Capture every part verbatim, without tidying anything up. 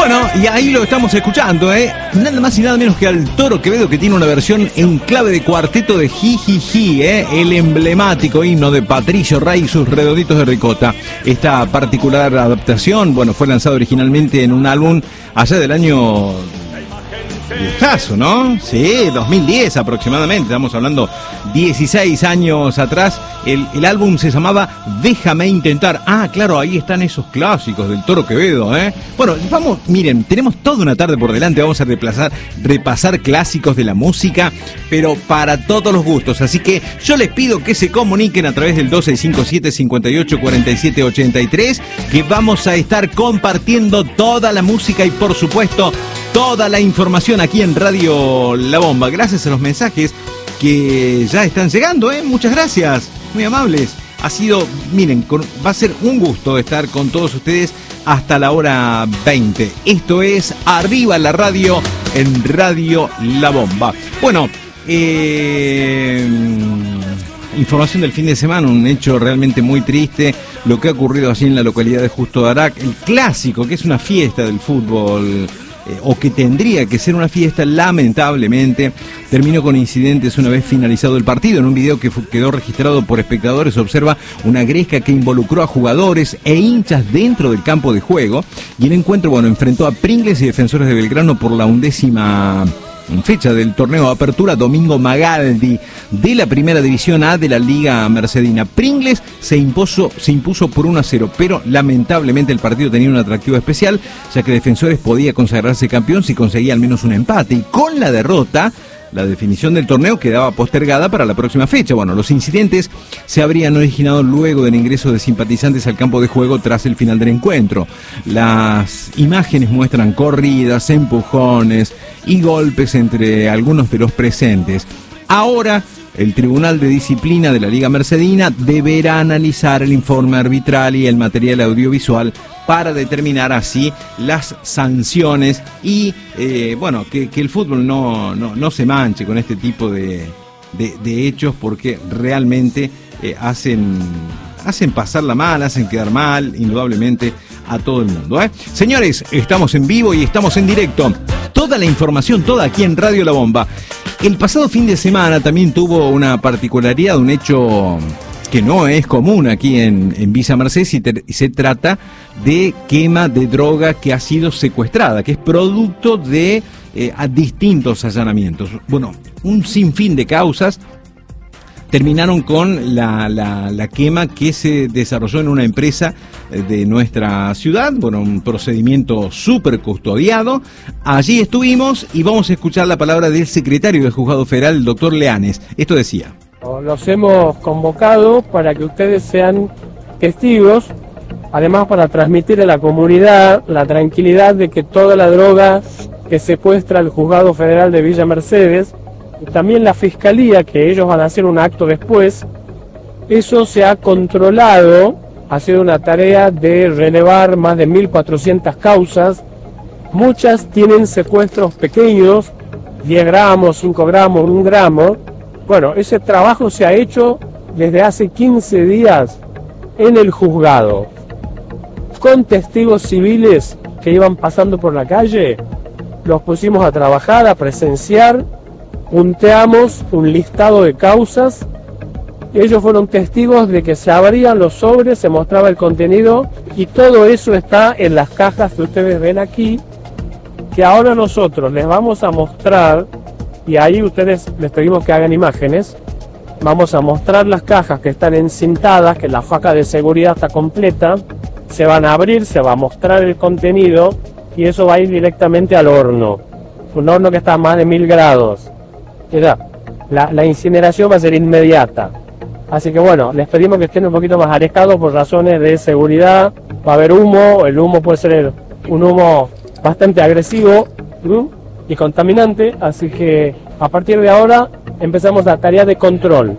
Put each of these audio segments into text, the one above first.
Bueno, y ahí lo estamos escuchando, ¿eh? Nada más y nada menos que al Toro Quevedo, que tiene una versión en clave de cuarteto de Jijiji, ¿eh? El emblemático himno de Patricio Rey y sus Redonditos de Ricota. Esta particular adaptación, bueno, fue lanzada originalmente en un álbum allá del año... viejazo, ¿no? Sí, dos mil diez aproximadamente, estamos hablando dieciséis años atrás. El, el álbum se llamaba Déjame Intentar. Ah, claro, ahí están esos clásicos del Toro Quevedo, ¿eh? Bueno, vamos, miren, tenemos toda una tarde por delante, vamos a repasar, repasar clásicos de la música, pero para todos los gustos, así que yo les pido que se comuniquen a través del dos seis cinco siete, cinco ocho, cuatro siete ocho tres, que vamos a estar compartiendo toda la música y por supuesto toda la información aquí en Radio La Bomba. Gracias a los mensajes que ya están llegando, ¿eh? Muchas gracias, muy amables. Ha sido, miren, con, va a ser un gusto estar con todos ustedes hasta la hora veinte. Esto es Arriba la Radio en Radio La Bomba. Bueno, eh, información del fin de semana, un hecho realmente muy triste, lo que ha ocurrido allí en la localidad de Justo de Arac, el clásico, que es una fiesta del fútbol, Eh, o que tendría que ser una fiesta, lamentablemente terminó con incidentes una vez finalizado el partido. En un video que fue, quedó registrado por espectadores, se observa una gresca que involucró a jugadores e hinchas dentro del campo de juego, y el encuentro, bueno, enfrentó a Pringles y Defensores de Belgrano por la undécima fecha del torneo de apertura. Domingo Magaldi, de la primera división A de la Liga Mercedina. Pringles se impuso, se impuso por uno a cero, pero lamentablemente el partido tenía un atractivo especial, ya que Defensores podía consagrarse campeón si conseguía al menos un empate, y con la derrota la definición del torneo quedaba postergada para la próxima fecha. Bueno, los incidentes se habrían originado luego del ingreso de simpatizantes al campo de juego tras el final del encuentro. Las imágenes muestran corridas, empujones y golpes entre algunos de los presentes. Ahora, el Tribunal de Disciplina de la Liga Mercedina deberá analizar el informe arbitral y el material audiovisual para determinar así las sanciones y, eh, bueno, que, que el fútbol no, no, no se manche con este tipo de, de, de hechos, porque realmente eh, hacen, hacen pasarla mal, hacen quedar mal, indudablemente, a todo el mundo, ¿eh? Señores, estamos en vivo y estamos en directo. Toda la información, toda aquí en Radio La Bomba. El pasado fin de semana también tuvo una particularidad, un hecho que no es común aquí en, en Villa Mercedes, y te, se trata de quema de droga que ha sido secuestrada, que es producto de eh, a distintos allanamientos. Bueno, un sinfín de causas terminaron con la, la, la quema que se desarrolló en una empresa de nuestra ciudad. Bueno, un procedimiento súper custodiado. Allí estuvimos y vamos a escuchar la palabra del secretario del Juzgado Federal, el doctor Leanes. Esto decía: los hemos convocado para que ustedes sean testigos, además para transmitir a la comunidad la tranquilidad de que toda la droga que secuestra el Juzgado Federal de Villa Mercedes, y también la Fiscalía, que ellos van a hacer un acto después, eso se ha controlado. Ha sido una tarea de relevar más de mil cuatrocientas causas, muchas tienen secuestros pequeños, diez gramos, cinco gramos, un gramo. Bueno, ese trabajo se ha hecho desde hace quince días en el juzgado, con testigos civiles que iban pasando por la calle, los pusimos a trabajar, a presenciar, punteamos un listado de causas. Ellos fueron testigos de que se abrían los sobres, se mostraba el contenido, y todo eso está en las cajas que ustedes ven aquí, que ahora nosotros les vamos a mostrar, y ahí ustedes les pedimos que hagan imágenes. Vamos a mostrar las cajas que están encintadas, que la faja de seguridad está completa, se van a abrir, se va a mostrar el contenido, y eso va a ir directamente al horno, un horno que está a más de mil grados. La, la incineración va a ser inmediata. Así que bueno, les pedimos que estén un poquito más alejados por razones de seguridad. Va a haber humo, el humo puede ser un humo bastante agresivo ¿sí? y contaminante, así que a partir de ahora empezamos la tarea de control.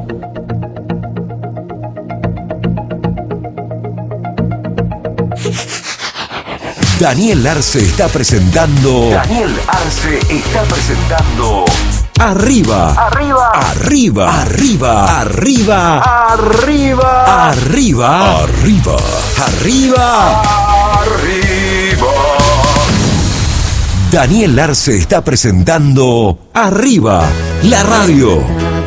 Daniel Arce está presentando. Daniel Arce está presentando. Arriba, arriba, arriba, arriba, arriba, arriba, arriba, arriba, arriba, arriba. Daniel Arce está presentando Arriba, la radio.